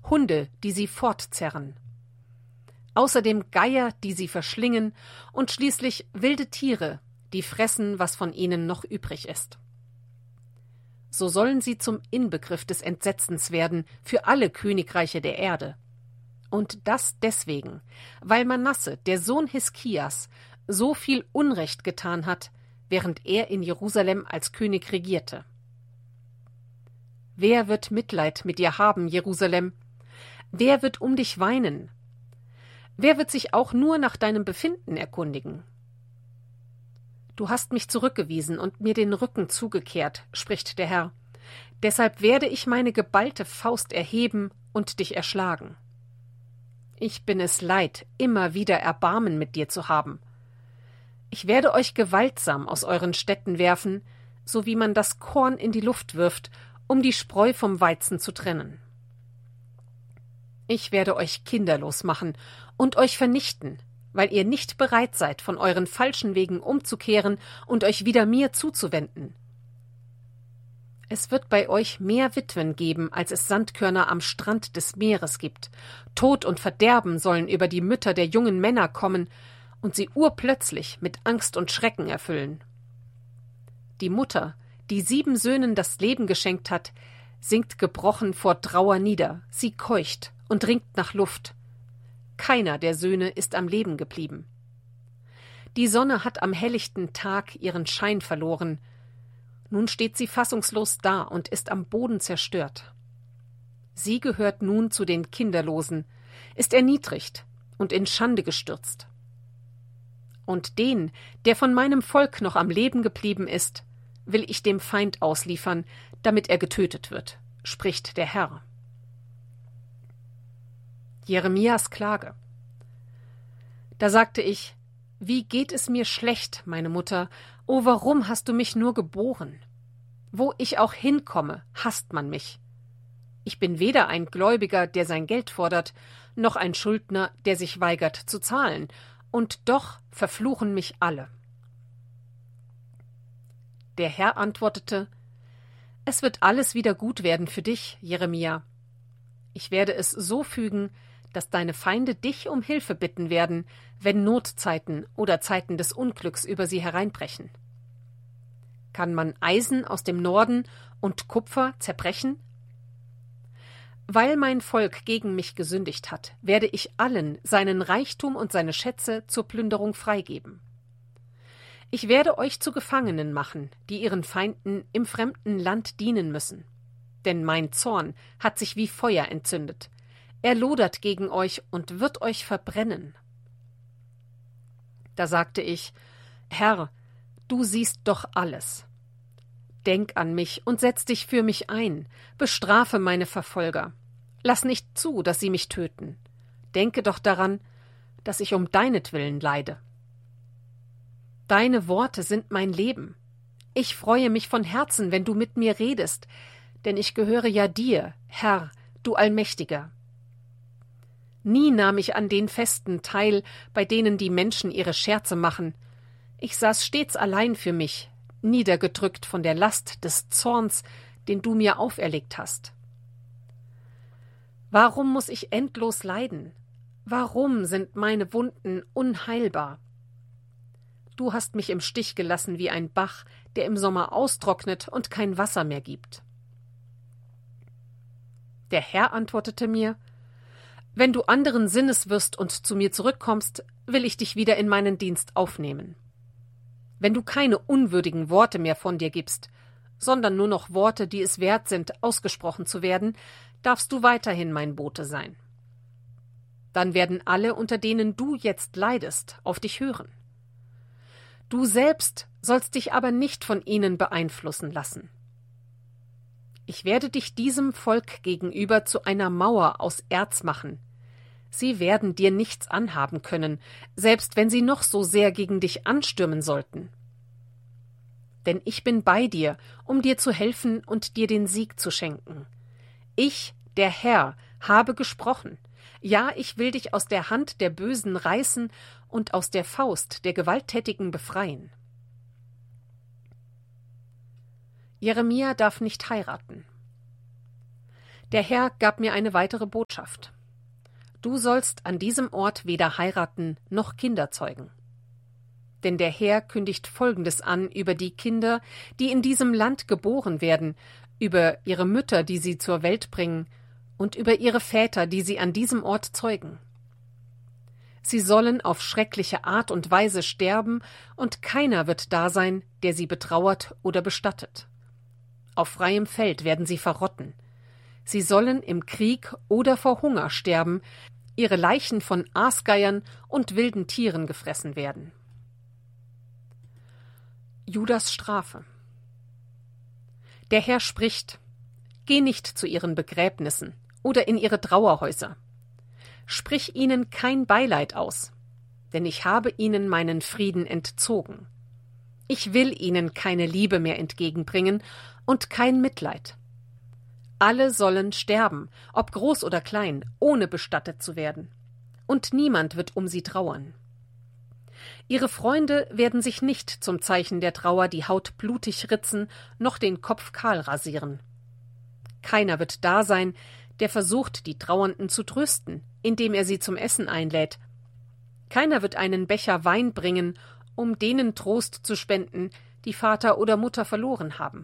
Hunde, die sie fortzerren. Außerdem Geier, die sie verschlingen, und schließlich wilde Tiere, die fressen, was von ihnen noch übrig ist. So sollen sie zum Inbegriff des Entsetzens werden für alle Königreiche der Erde. Und das deswegen, weil Manasse, der Sohn Hiskias, so viel Unrecht getan hat, während er in Jerusalem als König regierte. Wer wird Mitleid mit dir haben, Jerusalem? Wer wird um dich weinen? Wer wird sich auch nur nach deinem Befinden erkundigen? Du hast mich zurückgewiesen und mir den Rücken zugekehrt, spricht der Herr. Deshalb werde ich meine geballte Faust erheben und dich erschlagen. Ich bin es leid, immer wieder Erbarmen mit dir zu haben. Ich werde euch gewaltsam aus euren Städten werfen, so wie man das Korn in die Luft wirft, um die Spreu vom Weizen zu trennen. Ich werde euch kinderlos machen und euch vernichten, weil ihr nicht bereit seid, von euren falschen Wegen umzukehren und euch wieder mir zuzuwenden. Es wird bei euch mehr Witwen geben, als es Sandkörner am Strand des Meeres gibt. Tod und Verderben sollen über die Mütter der jungen Männer kommen und sie urplötzlich mit Angst und Schrecken erfüllen. Die Mutter, die 7 Söhnen das Leben geschenkt hat, sinkt gebrochen vor Trauer nieder, sie keucht und ringt nach Luft. Keiner der Söhne ist am Leben geblieben. Die Sonne hat am helllichten Tag ihren Schein verloren. Nun steht sie fassungslos da und ist am Boden zerstört. Sie gehört nun zu den Kinderlosen, ist erniedrigt und in Schande gestürzt. Und den, der von meinem Volk noch am Leben geblieben ist, will ich dem Feind ausliefern, damit er getötet wird, spricht der Herr. Jeremias Klage. Da sagte ich: Wie geht es mir schlecht, meine Mutter, o warum hast du mich nur geboren? Wo ich auch hinkomme, hasst man mich. Ich bin weder ein Gläubiger, der sein Geld fordert, noch ein Schuldner, der sich weigert zu zahlen, und doch verfluchen mich alle. Der Herr antwortete: Es wird alles wieder gut werden für dich, Jeremia. Ich werde es so fügen, dass deine Feinde dich um Hilfe bitten werden, wenn Notzeiten oder Zeiten des Unglücks über sie hereinbrechen. Kann man Eisen aus dem Norden und Kupfer zerbrechen? Weil mein Volk gegen mich gesündigt hat, werde ich allen seinen Reichtum und seine Schätze zur Plünderung freigeben. Ich werde euch zu Gefangenen machen, die ihren Feinden im fremden Land dienen müssen. Denn mein Zorn hat sich wie Feuer entzündet. Er lodert gegen euch und wird euch verbrennen. Da sagte ich: Herr, du siehst doch alles. Denk an mich und setz dich für mich ein, bestrafe meine Verfolger. Lass nicht zu, dass sie mich töten. Denke doch daran, dass ich um deinetwillen leide. Deine Worte sind mein Leben. Ich freue mich von Herzen, wenn du mit mir redest, denn ich gehöre ja dir, Herr, du Allmächtiger. Nie nahm ich an den Festen teil, bei denen die Menschen ihre Scherze machen. Ich saß stets allein für mich, niedergedrückt von der Last des Zorns, den du mir auferlegt hast. Warum muss ich endlos leiden? Warum sind meine Wunden unheilbar? Du hast mich im Stich gelassen wie ein Bach, der im Sommer austrocknet und kein Wasser mehr gibt. Der Herr antwortete mir: Wenn du anderen Sinnes wirst und zu mir zurückkommst, will ich dich wieder in meinen Dienst aufnehmen. Wenn du keine unwürdigen Worte mehr von dir gibst, sondern nur noch Worte, die es wert sind, ausgesprochen zu werden, darfst du weiterhin mein Bote sein. Dann werden alle, unter denen du jetzt leidest, auf dich hören. Du selbst sollst dich aber nicht von ihnen beeinflussen lassen. Ich werde dich diesem Volk gegenüber zu einer Mauer aus Erz machen. Sie werden dir nichts anhaben können, selbst wenn sie noch so sehr gegen dich anstürmen sollten. Denn ich bin bei dir, um dir zu helfen und dir den Sieg zu schenken. Ich, der Herr, habe gesprochen. Ja, ich will dich aus der Hand der Bösen reißen und aus der Faust der Gewalttätigen befreien. Jeremia darf nicht heiraten. Der Herr gab mir eine weitere Botschaft. Du sollst an diesem Ort weder heiraten noch Kinder zeugen. Denn der Herr kündigt Folgendes an über die Kinder, die in diesem Land geboren werden, über ihre Mütter, die sie zur Welt bringen, und über ihre Väter, die sie an diesem Ort zeugen. Sie sollen auf schreckliche Art und Weise sterben, und keiner wird da sein, der sie betrauert oder bestattet. Auf freiem Feld werden sie verrotten. Sie sollen im Krieg oder vor Hunger sterben, ihre Leichen von Aasgeiern und wilden Tieren gefressen werden. Judas Strafe. Der Herr spricht: Geh nicht zu ihren Begräbnissen oder in ihre Trauerhäuser. Sprich ihnen kein Beileid aus, denn ich habe ihnen meinen Frieden entzogen. Ich will ihnen keine Liebe mehr entgegenbringen und kein Mitleid. Alle sollen sterben, ob groß oder klein, ohne bestattet zu werden. Und niemand wird um sie trauern. Ihre Freunde werden sich nicht zum Zeichen der Trauer die Haut blutig ritzen, noch den Kopf kahl rasieren. Keiner wird da sein, der versucht, die Trauernden zu trösten, indem er sie zum Essen einlädt. Keiner wird einen Becher Wein bringen, um denen Trost zu spenden, die Vater oder Mutter verloren haben.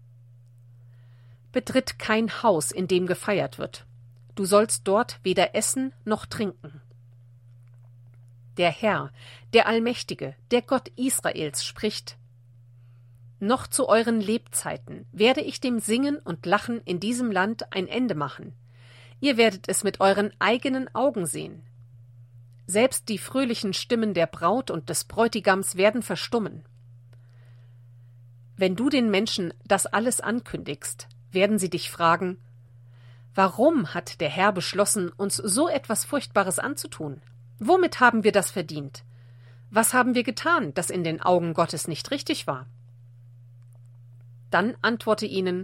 Betritt kein Haus, in dem gefeiert wird. Du sollst dort weder essen noch trinken. Der Herr, der Allmächtige, der Gott Israels, spricht: Noch zu euren Lebzeiten werde ich dem Singen und Lachen in diesem Land ein Ende machen. Ihr werdet es mit euren eigenen Augen sehen. Selbst die fröhlichen Stimmen der Braut und des Bräutigams werden verstummen. Wenn du den Menschen das alles ankündigst, werden sie dich fragen: Warum hat der Herr beschlossen, uns so etwas Furchtbares anzutun? Womit haben wir das verdient? Was haben wir getan, das in den Augen Gottes nicht richtig war? Dann antworte ihnen: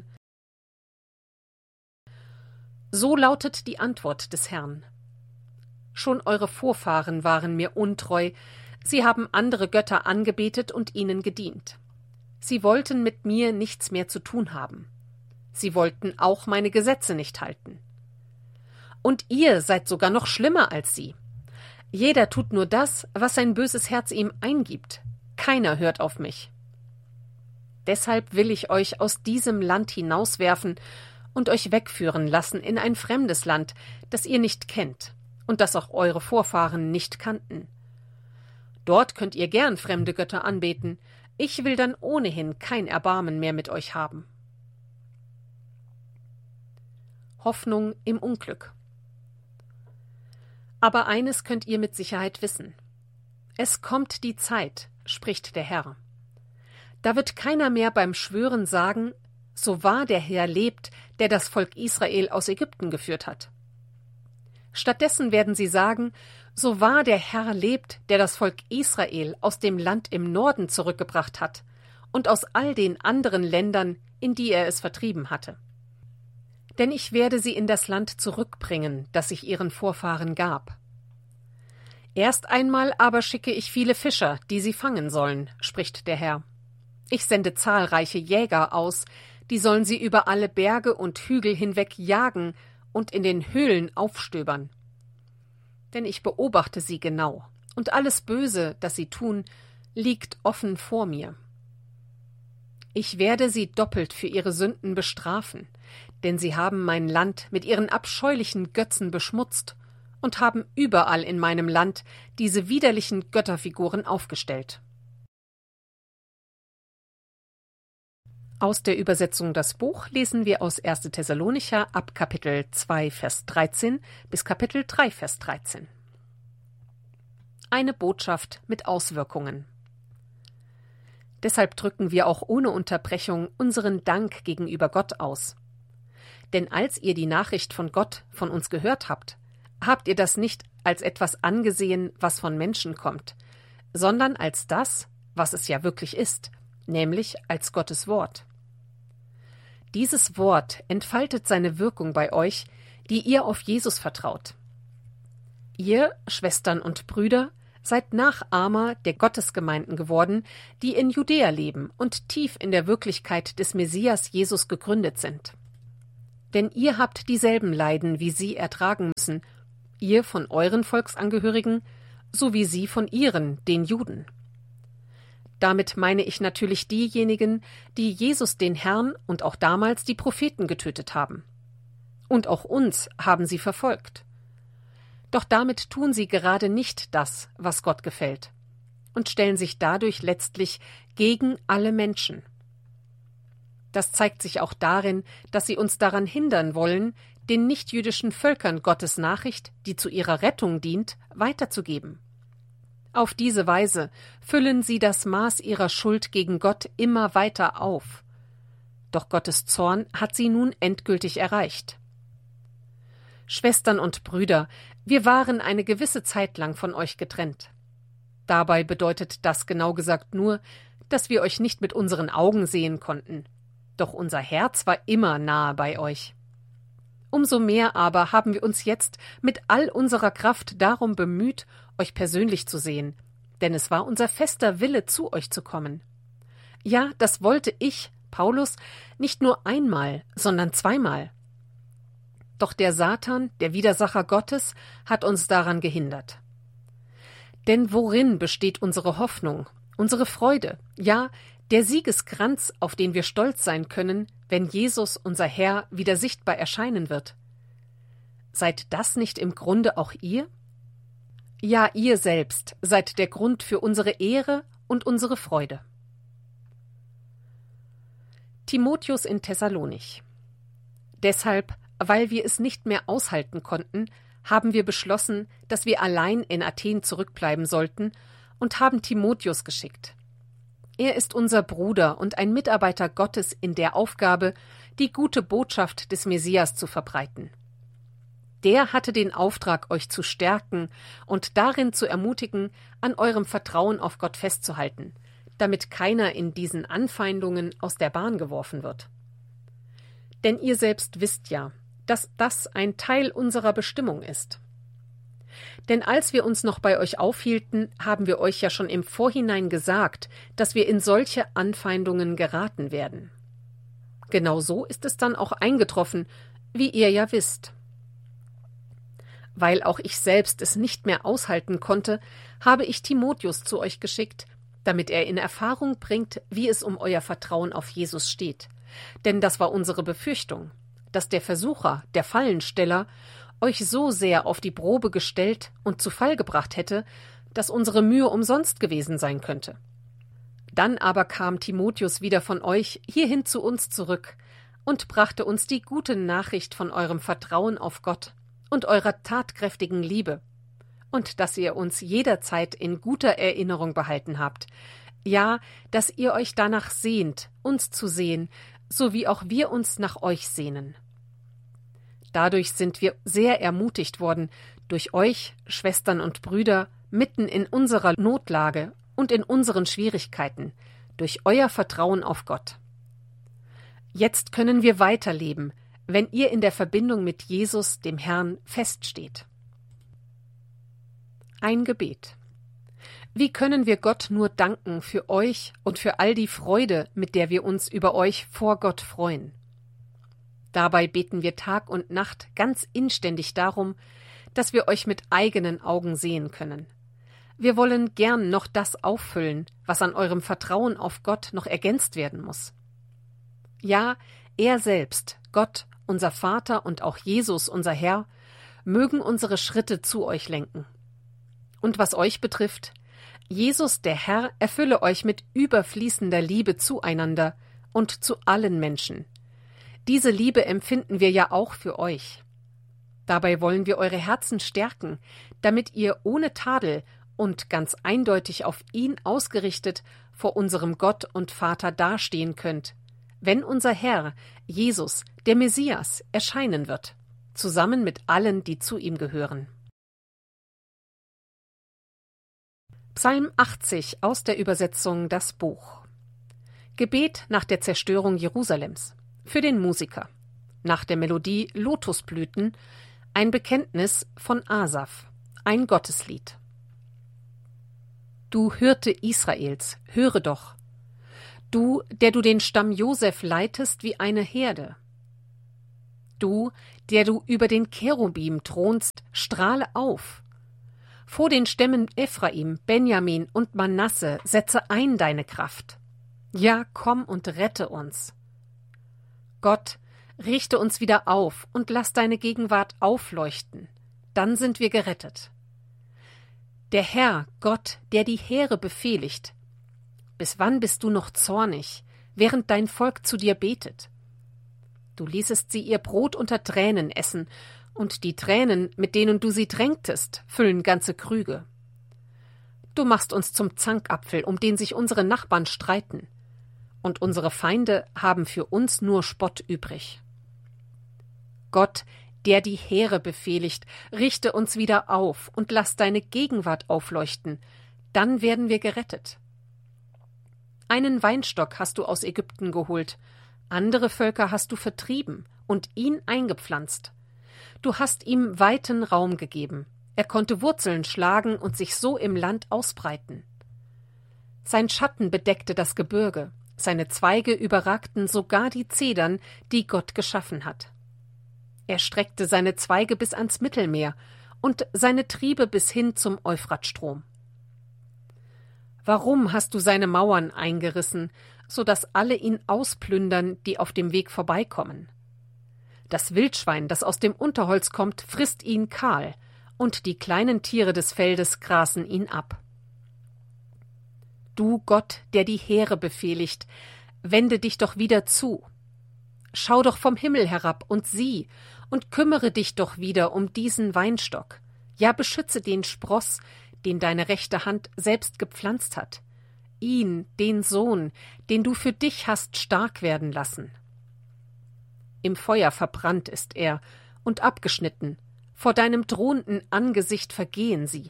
So lautet die Antwort des Herrn. Schon eure Vorfahren waren mir untreu, sie haben andere Götter angebetet und ihnen gedient. Sie wollten mit mir nichts mehr zu tun haben. Sie wollten auch meine Gesetze nicht halten. Und ihr seid sogar noch schlimmer als sie. Jeder tut nur das, was sein böses Herz ihm eingibt. Keiner hört auf mich. Deshalb will ich euch aus diesem Land hinauswerfen und euch wegführen lassen in ein fremdes Land, das ihr nicht kennt und das auch eure Vorfahren nicht kannten. Dort könnt ihr gern fremde Götter anbeten, ich will dann ohnehin kein Erbarmen mehr mit euch haben. Hoffnung im Unglück. Aber eines könnt ihr mit Sicherheit wissen: Es kommt die Zeit, spricht der Herr. Da wird keiner mehr beim Schwören sagen: So wahr der Herr lebt, der das Volk Israel aus Ägypten geführt hat. Stattdessen werden sie sagen: So wahr der Herr lebt, der das Volk Israel aus dem Land im Norden zurückgebracht hat und aus all den anderen Ländern, in die er es vertrieben hatte. Denn ich werde sie in das Land zurückbringen, das ich ihren Vorfahren gab. Erst einmal aber schicke ich viele Fischer, die sie fangen sollen, spricht der Herr. Ich sende zahlreiche Jäger aus, die sollen sie über alle Berge und Hügel hinweg jagen und in den Höhlen aufstöbern. Denn ich beobachte sie genau, und alles Böse, das sie tun, liegt offen vor mir. Ich werde sie doppelt für ihre Sünden bestrafen, denn sie haben mein Land mit ihren abscheulichen Götzen beschmutzt und haben überall in meinem Land diese widerlichen Götterfiguren aufgestellt. Aus der Übersetzung Das Buch lesen wir aus 1. Thessalonicher ab Kapitel 2, Vers 13 bis Kapitel 3, Vers 13. Eine Botschaft mit Auswirkungen. Deshalb drücken wir auch ohne Unterbrechung unseren Dank gegenüber Gott aus. Denn als ihr die Nachricht von Gott von uns gehört habt, habt ihr das nicht als etwas angesehen, was von Menschen kommt, sondern als das, was es ja wirklich ist, nämlich als Gottes Wort. Dieses Wort entfaltet seine Wirkung bei euch, die ihr auf Jesus vertraut. Ihr, Schwestern und Brüder, seid Nachahmer der Gottesgemeinden geworden, die in Judäa leben und tief in der Wirklichkeit des Messias Jesus gegründet sind. Denn ihr habt dieselben Leiden, wie sie ertragen müssen, ihr von euren Volksangehörigen, so wie sie von ihren, den Juden. Damit meine ich natürlich diejenigen, die Jesus den Herrn und auch damals die Propheten getötet haben. Und auch uns haben sie verfolgt. Doch damit tun sie gerade nicht das, was Gott gefällt, und stellen sich dadurch letztlich gegen alle Menschen. Das zeigt sich auch darin, dass sie uns daran hindern wollen, den nichtjüdischen Völkern Gottes Nachricht, die zu ihrer Rettung dient, weiterzugeben. Auf diese Weise füllen sie das Maß ihrer Schuld gegen Gott immer weiter auf. Doch Gottes Zorn hat sie nun endgültig erreicht. Schwestern und Brüder, wir waren eine gewisse Zeit lang von euch getrennt. Dabei bedeutet das genau gesagt nur, dass wir euch nicht mit unseren Augen sehen konnten. Doch unser Herz war immer nahe bei euch. Umso mehr aber haben wir uns jetzt mit all unserer Kraft darum bemüht, euch persönlich zu sehen, denn es war unser fester Wille, zu euch zu kommen. Ja, das wollte ich, Paulus, nicht nur einmal, sondern zweimal. Doch der Satan, der Widersacher Gottes, hat uns daran gehindert. Denn worin besteht unsere Hoffnung, unsere Freude, ja, der Siegeskranz, auf den wir stolz sein können, wenn Jesus, unser Herr, wieder sichtbar erscheinen wird? Seid das nicht im Grunde auch ihr? Ja, ihr selbst seid der Grund für unsere Ehre und unsere Freude. Timotheus in Thessalonich. Deshalb, weil wir es nicht mehr aushalten konnten, haben wir beschlossen, dass wir allein in Athen zurückbleiben sollten und haben Timotheus geschickt. Er ist unser Bruder und ein Mitarbeiter Gottes in der Aufgabe, die gute Botschaft des Messias zu verbreiten. Der hatte den Auftrag, euch zu stärken und darin zu ermutigen, an eurem Vertrauen auf Gott festzuhalten, damit keiner in diesen Anfeindungen aus der Bahn geworfen wird. Denn ihr selbst wisst ja, dass das ein Teil unserer Bestimmung ist. Denn als wir uns noch bei euch aufhielten, haben wir euch ja schon im Vorhinein gesagt, dass wir in solche Anfeindungen geraten werden. Genau so ist es dann auch eingetroffen, wie ihr ja wisst. Weil auch ich selbst es nicht mehr aushalten konnte, habe ich Timotheus zu euch geschickt, damit er in Erfahrung bringt, wie es um euer Vertrauen auf Jesus steht. Denn das war unsere Befürchtung, dass der Versucher, der Fallensteller, euch so sehr auf die Probe gestellt und zu Fall gebracht hätte, dass unsere Mühe umsonst gewesen sein könnte. Dann aber kam Timotheus wieder von euch hierhin zu uns zurück und brachte uns die gute Nachricht von eurem Vertrauen auf Gott und eurer tatkräftigen Liebe und dass ihr uns jederzeit in guter Erinnerung behalten habt, ja, dass ihr euch danach sehnt, uns zu sehen, so wie auch wir uns nach euch sehnen. Dadurch sind wir sehr ermutigt worden, durch euch, Schwestern und Brüder, mitten in unserer Notlage und in unseren Schwierigkeiten, durch euer Vertrauen auf Gott. Jetzt können wir weiterleben, wenn ihr in der Verbindung mit Jesus, dem Herrn, feststeht. Ein Gebet. Wie können wir Gott nur danken für euch und für all die Freude, mit der wir uns über euch vor Gott freuen? Dabei beten wir Tag und Nacht ganz inständig darum, dass wir euch mit eigenen Augen sehen können. Wir wollen gern noch das auffüllen, was an eurem Vertrauen auf Gott noch ergänzt werden muss. Ja, er selbst, Gott, unser Vater und auch Jesus, unser Herr, mögen unsere Schritte zu euch lenken. Und was euch betrifft, Jesus, der Herr, erfülle euch mit überfließender Liebe zueinander und zu allen Menschen. Diese Liebe empfinden wir ja auch für euch. Dabei wollen wir eure Herzen stärken, damit ihr ohne Tadel und ganz eindeutig auf ihn ausgerichtet vor unserem Gott und Vater dastehen könnt, wenn unser Herr, Jesus, der Messias, erscheinen wird, zusammen mit allen, die zu ihm gehören. Psalm 80 aus der Übersetzung Das Buch. Gebet nach der Zerstörung Jerusalems. Für den Musiker. Nach der Melodie Lotusblüten, ein Bekenntnis von Asaf, ein Gotteslied. Du Hirte Israels, höre doch. Du, der du den Stamm Josef leitest wie eine Herde. Du, der du über den Cherubim thronst, strahle auf. Vor den Stämmen Ephraim, Benjamin und Manasse setze ein deine Kraft. Ja, komm und rette uns. Gott, richte uns wieder auf und lass deine Gegenwart aufleuchten. Dann sind wir gerettet. Der Herr, Gott, der die Heere befehligt. Bis wann bist du noch zornig, während dein Volk zu dir betet? Du ließest sie ihr Brot unter Tränen essen, und die Tränen, mit denen du sie tränktest, füllen ganze Krüge. Du machst uns zum Zankapfel, um den sich unsere Nachbarn streiten, und unsere Feinde haben für uns nur Spott übrig. Gott, der die Heere befehligt, richte uns wieder auf und lass deine Gegenwart aufleuchten, dann werden wir gerettet. Einen Weinstock hast du aus Ägypten geholt, andere Völker hast du vertrieben und ihn eingepflanzt. Du hast ihm weiten Raum gegeben, er konnte Wurzeln schlagen und sich so im Land ausbreiten. Sein Schatten bedeckte das Gebirge, seine Zweige überragten sogar die Zedern, die Gott geschaffen hat. Er streckte seine Zweige bis ans Mittelmeer und seine Triebe bis hin zum Euphratstrom. Warum hast du seine Mauern eingerissen, so dass alle ihn ausplündern, die auf dem Weg vorbeikommen? Das Wildschwein, das aus dem Unterholz kommt, frisst ihn kahl, und die kleinen Tiere des Feldes grasen ihn ab. Du Gott, der die Heere befehligt, wende dich doch wieder zu. Schau doch vom Himmel herab und sieh, und kümmere dich doch wieder um diesen Weinstock. Ja, beschütze den Spross, den deine rechte Hand selbst gepflanzt hat. Ihn, den Sohn, den du für dich hast stark werden lassen. Im Feuer verbrannt ist er und abgeschnitten, vor deinem drohenden Angesicht vergehen sie.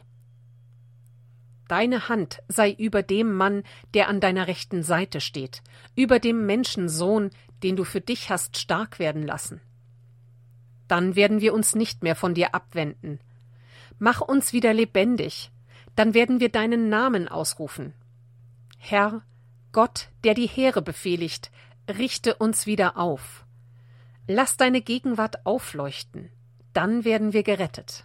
Deine Hand sei über dem Mann, der an deiner rechten Seite steht, über dem Menschensohn, den du für dich hast stark werden lassen. Dann werden wir uns nicht mehr von dir abwenden. Mach uns wieder lebendig, dann werden wir deinen Namen ausrufen. Herr, Gott, der die Heere befehligt, richte uns wieder auf. Lass deine Gegenwart aufleuchten, dann werden wir gerettet.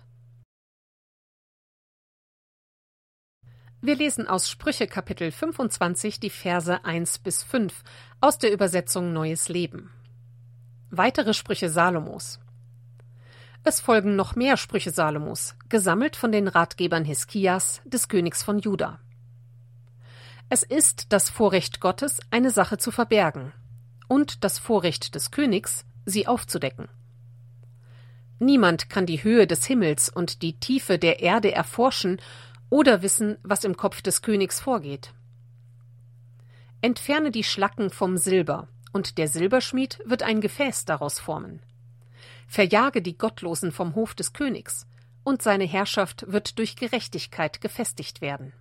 Wir lesen aus Sprüche Kapitel 25 die Verse 1-5 aus der Übersetzung Neues Leben. Weitere Sprüche Salomos. Es folgen noch mehr Sprüche Salomos, gesammelt von den Ratgebern Hiskias, des Königs von Juda. Es ist das Vorrecht Gottes, eine Sache zu verbergen, und das Vorrecht des Königs, sie aufzudecken. Niemand kann die Höhe des Himmels und die Tiefe der Erde erforschen oder wissen, was im Kopf des Königs vorgeht. Entferne die Schlacken vom Silber, und der Silberschmied wird ein Gefäß daraus formen. Verjage die Gottlosen vom Hof des Königs, und seine Herrschaft wird durch Gerechtigkeit gefestigt werden.